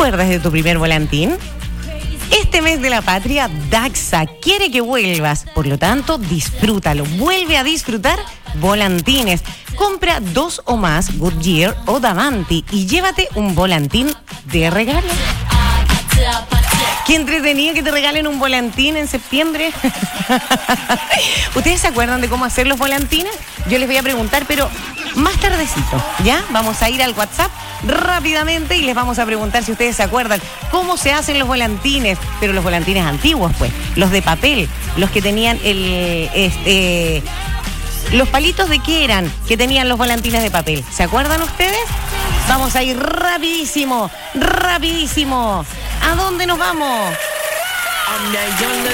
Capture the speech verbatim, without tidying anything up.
acuerdas de tu primer volantín? Este mes de la patria, Daxa quiere que vuelvas, por lo tanto, disfrútalo. Vuelve a disfrutar volantines. Compra dos o más Goodyear o Davanti y llévate un volantín de regalo. Qué entretenido que te regalen un volantín en septiembre. ¿Ustedes se acuerdan de cómo hacer los volantines? Yo les voy a preguntar, pero más tardecito, ¿ya? Vamos a ir al WhatsApp rápidamente y les vamos a preguntar si ustedes se acuerdan cómo se hacen los volantines, pero los volantines antiguos, pues, los de papel, los que tenían el, este, los palitos de qué eran que tenían los volantines de papel. ¿Se acuerdan ustedes? Vamos a ir rapidísimo, rapidísimo. ¿A dónde nos vamos?